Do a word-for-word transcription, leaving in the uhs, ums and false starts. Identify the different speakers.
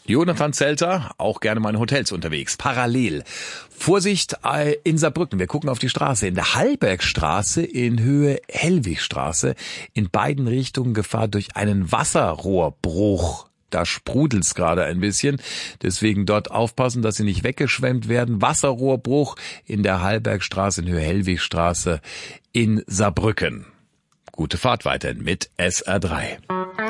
Speaker 1: Jonathan Zelter, auch gerne mal in Hotels unterwegs. Parallel. Vorsicht äh, in Saarbrücken. Wir gucken auf die Straße. In der Hallbergstraße in Höhe Hellwigstraße. In beiden Richtungen Gefahr durch einen Wasserrohrbruch. Da sprudelt's gerade ein bisschen. Deswegen dort aufpassen, dass Sie nicht weggeschwemmt werden. Wasserrohrbruch in der Hallbergstraße in Höhe Hellwigstraße in Saarbrücken. Gute Fahrt weiterhin mit S R drei.